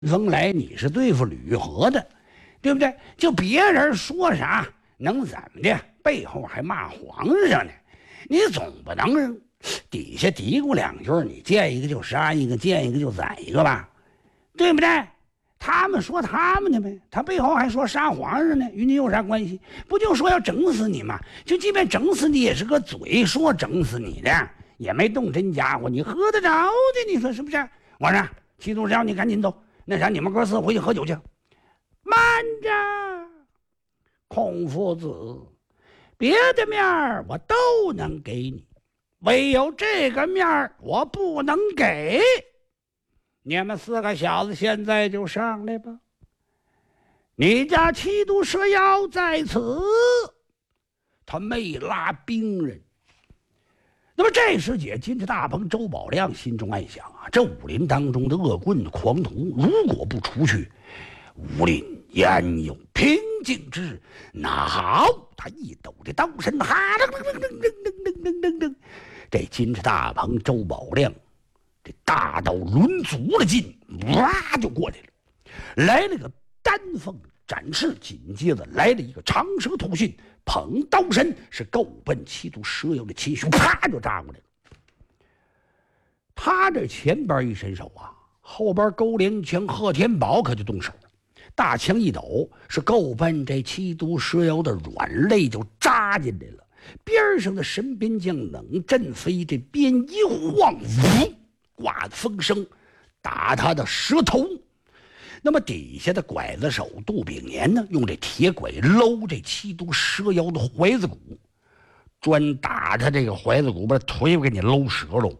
风来你是对付吕和的，对不对？就别人说啥能怎么的，背后还骂皇上呢？你总不能底下嘀咕两句，你见一个就杀一个，见一个就宰一个吧，对不对？他们说他们的呗，他背后还说杀皇上呢，与你有啥关系？不就说要整死你吗？就即便整死你，也是个嘴说整死你的，也没动真家伙，你喝得着的？你说是不是？我说七度少，你赶紧走，那啥，你们哥仨回去喝酒去。慢着，孔夫子，别的面儿我都能给你，唯有这个面儿我不能给。你们4个小子现在就上来吧，你家七度蛇妖在此，他没拉兵人。那么这时节，金翅大鹏周宝亮心中暗想啊，这武林当中的恶棍狂徒，如果不除去，武林焉有平静之日？那好，他一抖的刀身，哈噔噔噔噔噔噔噔噔，这金翅大鹏周宝亮这大刀抡足了劲，哇就过来了，来了个丹凤展翅，紧接着来了一个长蛇吐信，捧刀身是够奔七度蛇妖的亲胸，啪就扎过来了。他这前边一伸手啊，后边勾连枪贺天宝可就动手了，大枪一抖，是够奔这七度蛇妖的软肋就扎进来了。边上的神鞭将冷震飞，这鞭一晃，呜，刮的风声打他的舌头。那么底下的拐子手杜炳年呢，用这铁拐搂这七度蛇妖的怀子骨，专打他这个怀子骨，把腿给你搂折喽。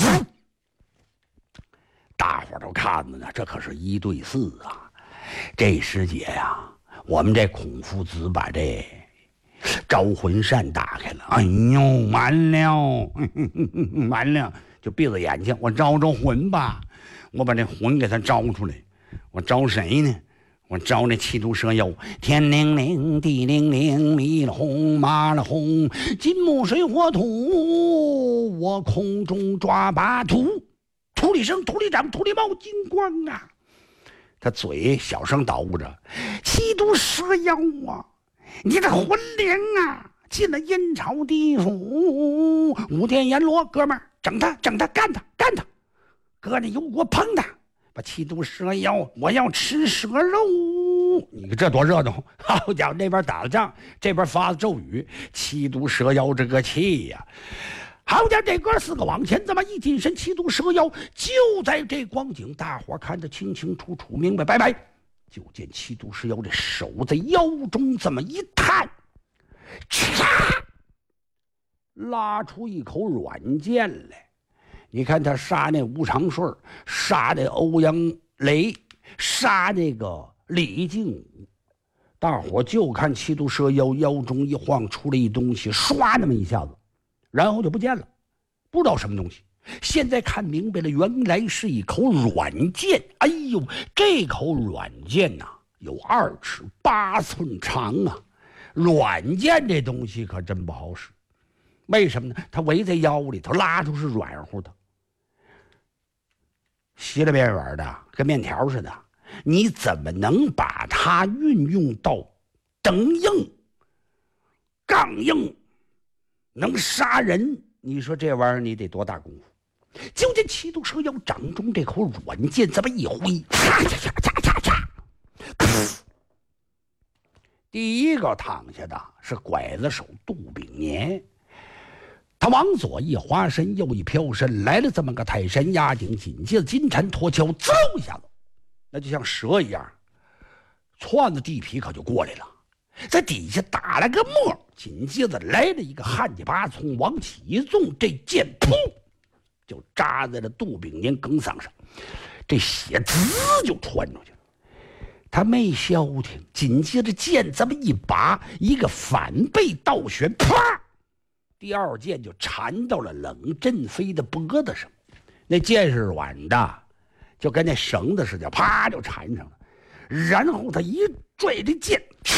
大伙儿都看着呢，这可是1对4啊！这时节呀，我们这孔夫子把这招魂扇打开了，哎呦，完了，完了，就闭着眼睛，我招魂吧，我把这魂给他招出来。我招谁呢？我招那七度蛇妖，天灵灵，地灵灵，米了红，麻了红，金木水火土，我空中抓把土，土里生，土里长，土里冒金光啊！他嘴小声捣鼓着：“七度蛇妖啊，你的魂灵啊，进了阴曹地府，五殿阎罗，哥们儿，整他，整他，干他，干他，搁那油锅烹他。”把七度蛇妖，我要吃蛇肉！你看这多热闹！好家伙，那边打了仗，这边发了咒语，七度蛇妖这个气呀！好家伙，这哥4个往前这么一近身，七度蛇妖就在这光景，大伙看得清清楚楚，明白白白。就见七度蛇妖这手在腰中这么一探，嚓，拉出一口软剑来。你看他杀那吴长顺，杀那欧阳雷，杀那个李靖武，大伙就看七度蛇妖腰中一晃出来一东西，唰那么一下子，然后就不见了，不知道什么东西。现在看明白了，原来是一口软剑。哎呦，这口软剑呐，有2尺8寸长啊！软剑这东西可真不好使，为什么呢？它围在腰里头，拉出是软乎的。稀了边缘的，跟面条似的，你怎么能把它运用到等硬、杠硬，能杀人？你说这玩意儿你得多大功夫？就见七度蛇妖掌中这口软剑这么一挥，嚓嚓嚓嚓嚓嚓，第一个躺下的是拐子手杜炳年。他往左一滑身，右一飘身，来了这么个泰山压顶，紧接着金蝉脱壳，嗖一下子，那就像蛇一样，窜着地皮可就过来了，在底下打了个沫，紧接着来了一个旱地拔葱，往起一纵，这剑噗就扎在了杜炳年梗嗓上，这血滋就窜出去了。他没消停，紧接着剑这么一拔，一个反背倒旋，啪！第2剑就缠到了冷震飞的脖子上，那剑是软的，就跟那绳子似的，啪就缠上了。然后他一拽这剑，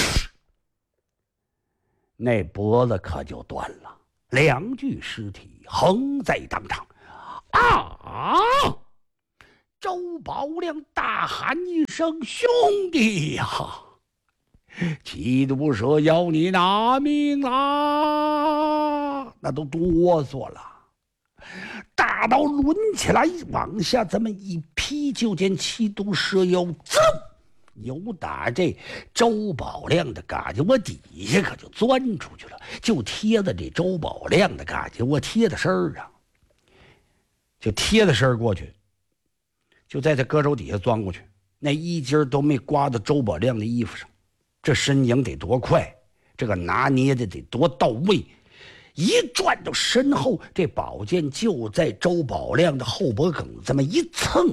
那脖子可就断了，2具尸体横在当场。啊！ 周宝亮大喊一声：“兄弟呀！缉毒蛇要你拿命啦！”那都哆嗦了，大刀抡起来往下这么一劈，就见缉毒蛇妖噌由打这周宝亮的嘎叽窝底下可就钻出去了，就贴在这周宝亮的嘎叽窝贴的身儿上，就贴的身儿过去，就在这胳肘底下钻过去，那衣襟都没刮到周宝亮的衣服上，这身影得多快，这个拿捏的得多到位，一转到身后，这宝剑就在周宝亮的后脖梗这么一蹭，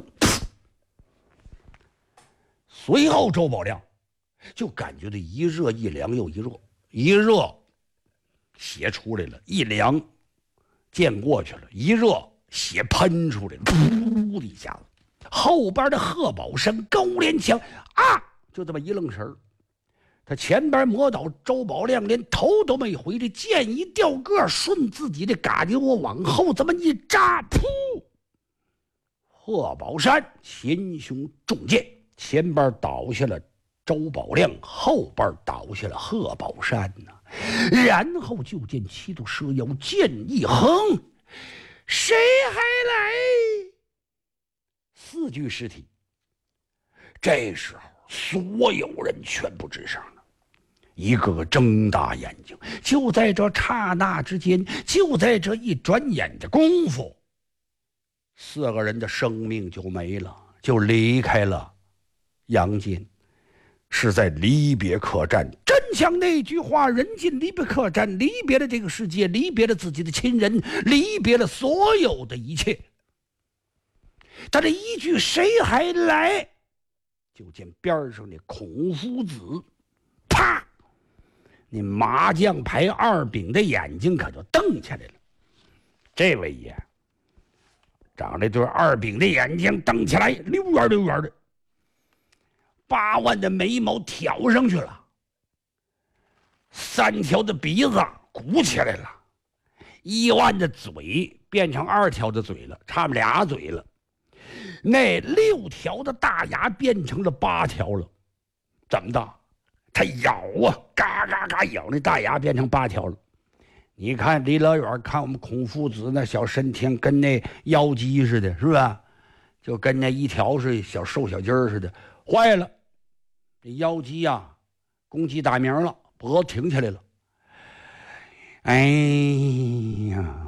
随后周宝亮就感觉到一热一凉又一热，一热血出来了，一凉剑过去了，一热血喷出来了，噗的一下子，后边的贺宝山高连枪啊，就这么一愣神儿，他前边磨倒周宝亮，连头都没回，这剑一掉个，顺自己的嘎叽窝往后这么一扎，噗！贺宝山前胸中箭，前边倒下了周宝亮，后边倒下了贺宝山呐。然后就见七度蛇妖剑一横，谁还来？4具尸体。这时候所有人全部吱声了，一个个睁大眼睛。就在这刹那之间，就在这一转眼的功夫，4个人的生命就没了，就离开了阳间。是在离别客栈，真像那句话，人进离别客栈，离别了这个世界，离别了自己的亲人，离别了所有的一切。他这一句谁还来，就见边上那孔夫子啪，那麻将牌2饼的眼睛可就瞪起来了。这位爷长这对2饼的眼睛瞪起来，溜圆溜圆的，8万的眉毛挑上去了，3条的鼻子鼓起来了，1万的嘴变成2条的嘴了，差不俩嘴了，那6条的大牙变成了8条了。怎么的？他咬啊，嘎嘎嘎咬，那大牙变成8条了。你看离老远看我们孔夫子那小身体跟那妖姬似的，是吧？就跟那一条是小瘦小鸡儿似的。坏了，这妖姬啊公鸡打鸣了，脖子挺起来了。哎呀，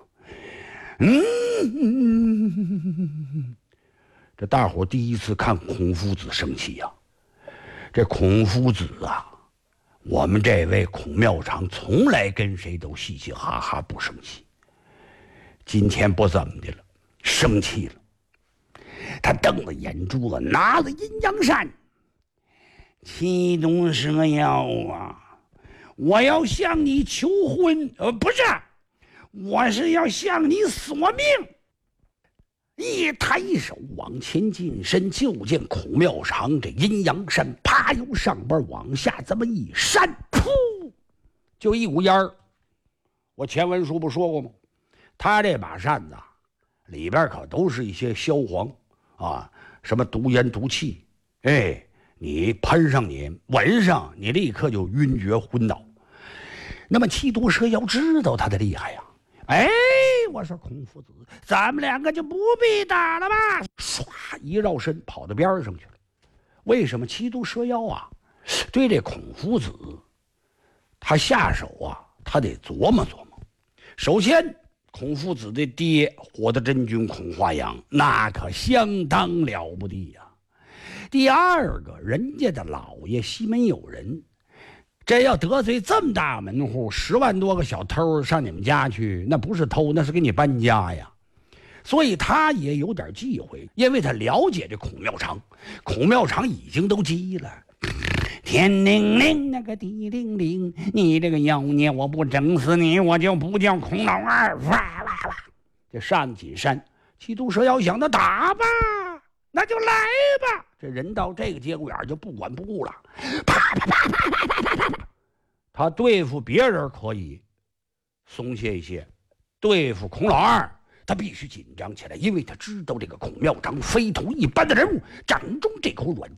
这大伙第一次看孔夫子生气呀。这孔夫子啊，我们这位孔妙长从来跟谁都嘻嘻哈哈不生气，今天不怎么的了，生气了。他瞪着眼珠子，拿着阴阳扇，七毒蛇妖啊，我要向你求婚，不是，我是要向你索命。一抬手往前近身，就见孔妙长这阴阳扇啪由上边往下这么一扇，噗，就一股烟儿。我前文书不说过吗？他这把扇子里边可都是一些硝磺啊，什么毒烟毒气，哎，你喷上你闻上，你立刻就晕厥昏倒。那么七毒蛇妖知道他的厉害呀，哎，我说孔夫子，咱们2个就不必打了吧，唰一绕身跑到边上去了。为什么七毒蛇妖啊对这孔夫子他下手啊，他得琢磨琢磨。首先孔夫子的爹火德真君孔华阳那可相当了不得呀。第二个，人家的老爷西门有人，这要得罪这么大门户，10万多个小偷上你们家去，那不是偷，那是给你搬家呀。所以他也有点忌讳，因为他了解这孔妙长，孔妙长已经都急了。天灵灵，那个地灵灵，你这个妖孽，我不整死你，我就不叫孔老二！哇哇哇！这扇子紧扇，七毒蛇妖想那打吧，那就来吧。这人到这个节骨眼就不管不顾了，啪啪啪啪啪啪啪啪。他对付别人可以松懈一些，对付孔老二， 他必须紧张起来，因为他知道这个孔庙长非同一般的人物，掌中这口软